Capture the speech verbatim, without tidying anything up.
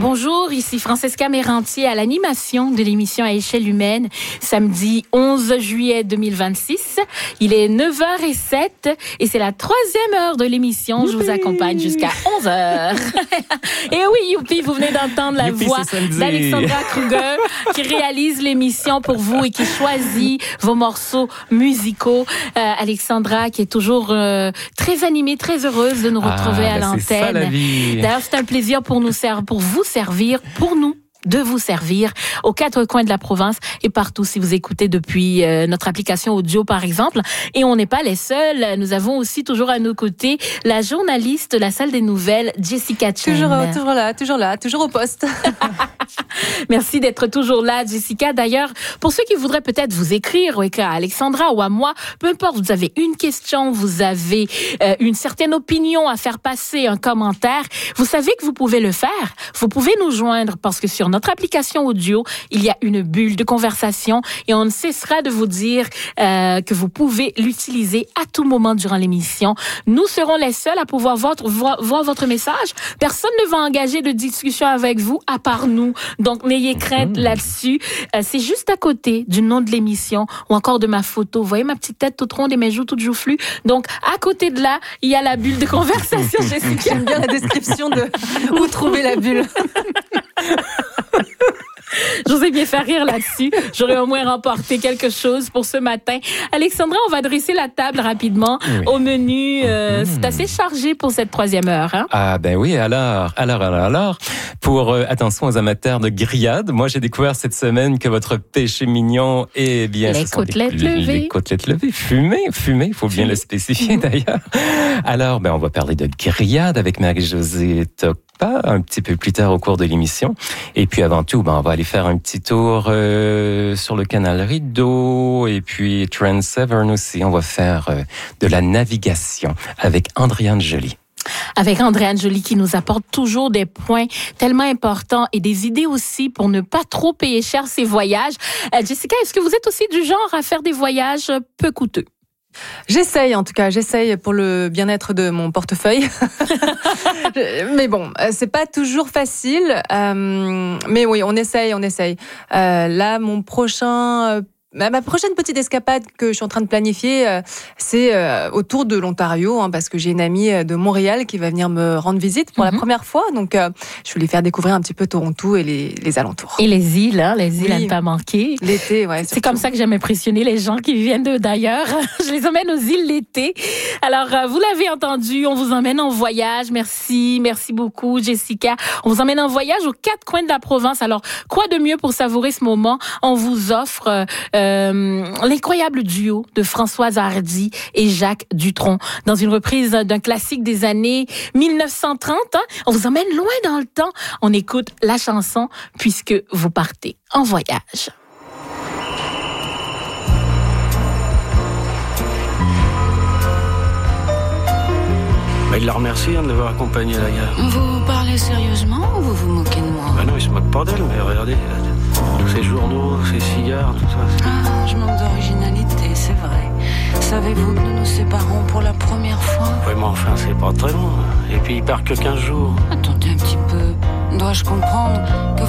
Bonjour, ici Francesca Mérantier à l'animation de l'émission À échelle humaine, samedi onze juillet deux mille vingt-six. Il est neuf heures zéro sept et c'est la troisième heure de l'émission. Je vous accompagne jusqu'à onze heures. Et oui, youpi, vous venez d'entendre la youpi, voix d'Alexandra Kruger qui réalise l'émission pour vous et qui choisit vos morceaux musicaux. Euh, Alexandra qui est toujours euh, très animée, très heureuse de nous retrouver ah, à l'antenne. C'est ça, la vie. D'ailleurs, c'est un plaisir pour nous servir, pour vous servir, pour nous. de vous servir aux quatre coins de la province et partout si vous écoutez depuis euh, notre application audio par exemple. Et on n'est pas les seuls. Nous avons aussi toujours à nos côtés la journaliste de la salle des nouvelles, Jessica Chen. Toujours, toujours là, toujours là, toujours au poste. Merci d'être toujours là, Jessica. D'ailleurs, pour ceux qui voudraient peut-être vous écrire, ou écrire à Alexandra ou à moi, peu importe, vous avez une question, vous avez euh, une certaine opinion à faire passer, un commentaire, vous savez que vous pouvez le faire. Vous pouvez nous joindre parce que sur notre application audio, il y a une bulle de conversation et on ne cessera de vous dire euh, que vous pouvez l'utiliser à tout moment durant l'émission. Nous serons les seuls à pouvoir voir, voir, voir votre message. Personne ne va engager de discussion avec vous à part nous. Donc, n'ayez crainte mmh. là-dessus. Euh, c'est juste à côté du nom de l'émission ou encore de ma photo. Vous voyez ma petite tête toute ronde et mes joues toutes joufflues. Donc, à côté de là, il y a la bulle de conversation. Jessica, j'aime bien la description de où trouver la bulle. Je vous ai bien fait rire là-dessus. J'aurais au moins remporté quelque chose pour ce matin. Alexandra, on va dresser la table rapidement. Oui. Au menu, euh, mmh. c'est assez chargé pour cette troisième heure. Hein? Ah ben oui, alors, alors, alors, alors. Pour, euh, attention aux amateurs de grillades, moi j'ai découvert cette semaine que votre péché mignon est bien... Les côtelettes levées. Les côtelettes levées, fumées, fumées, il faut bien le spécifier mmh. d'ailleurs. Alors, ben on va parler de grillades avec Marie-Josée Toc. Pas un petit peu plus tard au cours de l'émission. Et puis avant tout, ben, on va aller faire un petit tour euh, sur le canal Rideau et puis Trans Severn aussi. On va faire euh, de la navigation avec Andréane Joly. Avec Andréane Joly qui nous apporte toujours des points tellement importants et des idées aussi pour ne pas trop payer cher ses voyages. Euh, Jessica, est-ce que vous êtes aussi du genre à faire des voyages peu coûteux? J'essaye, en tout cas, j'essaye pour le bien-être de mon portefeuille. Mais bon, c'est pas toujours facile. Euh, mais oui, on essaye, on essaye. Euh, là, mon prochain... Ma prochaine petite escapade que je suis en train de planifier, c'est autour de l'Ontario, hein, parce que j'ai une amie de Montréal qui va venir me rendre visite pour mm-hmm. la première fois. Donc, je vais lui faire découvrir un petit peu Toronto et les, les alentours. Et les îles, hein, les îles oui. à ne pas manquer. L'été, ouais. C'est comme ça que j'aime impressionner les gens qui viennent de, d'ailleurs. Je les emmène aux îles l'été. Alors, vous l'avez entendu, on vous emmène en voyage. Merci, merci beaucoup, Jessica. On vous emmène en voyage aux quatre coins de la province. Alors, quoi de mieux pour savourer ce moment? On vous offre... Euh, Euh, l'incroyable duo de Françoise Hardy et Jacques Dutronc dans une reprise d'un classique des années dix-neuf cent trente. Hein. On vous emmène loin dans le temps. On écoute la chanson puisque vous partez en voyage. Bah, il la remercie hein, de l'avoir accompagné à la gare. Vous parlez sérieusement ou vous vous moquez de moi? Bah non, il se moque pas d'elle, mais regardez, tous ces journaux, ces cigares, tout ça. Ah, je manque d'originalité, c'est vrai. Savez-vous que nous nous séparons pour la première fois? Oui, mais enfin, c'est pas très long. Et puis, il part que quinze jours. Attendez un petit peu. Dois-je comprendre que